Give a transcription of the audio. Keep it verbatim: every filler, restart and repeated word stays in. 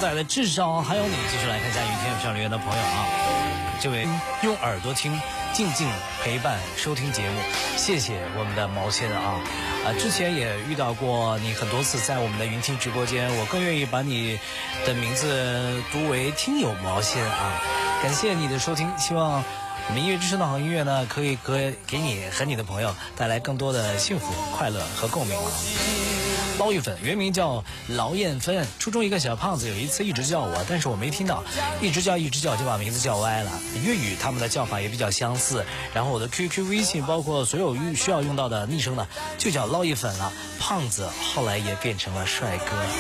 仔的智商还有你，继续来看一下雨天有上留言的朋友啊，这位用耳朵听，静静陪伴收听节目，谢谢我们的毛线啊啊！之前也遇到过你很多次在我们的云听直播间，我更愿意把你的名字读为听友毛线啊！感谢你的收听，希望我们音乐之声的好音乐呢，可以给给你和你的朋友带来更多的幸福、快乐和共鸣啊！捞玉粉原名叫劳燕芬，初中一个小胖子有一次一直叫我，但是我没听到，一直叫一直叫就把名字叫歪了。粤语他们的叫法也比较相似，然后我的 Q Q 微信包括所有需要用到的昵称呢，就叫捞一粉了。胖子后来也变成了帅哥。